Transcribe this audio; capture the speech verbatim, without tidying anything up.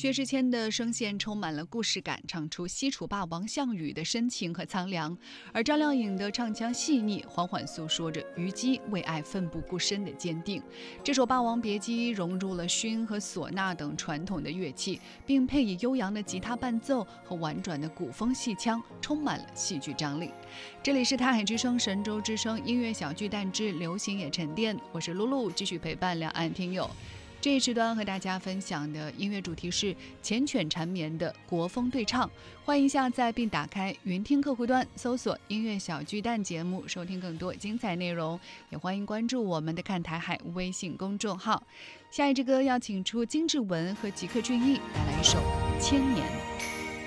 薛之谦的声线充满了故事感，唱出西楚霸王项羽的深情和苍凉；而张靓颖的唱腔细腻，缓缓诉说着虞姬为爱奋不顾身的坚定。这首《霸王别姬》融入了埙和唢呐等传统的乐器，并配以悠扬的吉他伴奏和婉转的古风戏腔，充满了戏剧张力。这里是台海之声神州之声音乐小巨蛋之流行也沉淀，我是露露，继续陪伴两岸听友。这一时段和大家分享的音乐主题是缱绻缠绵的国风对唱，欢迎下载并打开云听客户端，搜索音乐小巨蛋节目，收听更多精彩内容。也欢迎关注我们的看台海微信公众号。下一支歌要请出金志文和吉克隽逸带来一首《千年》。